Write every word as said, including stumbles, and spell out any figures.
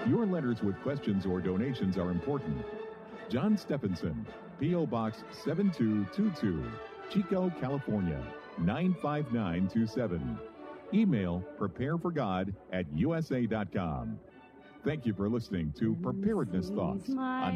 Your letters with questions or donations are important. John Stephenson, P O. Box seven two two two, Chico, California, nine five nine two seven. Email prepareforgod at U S A dot com. Thank you for listening to Preparedness Thoughts on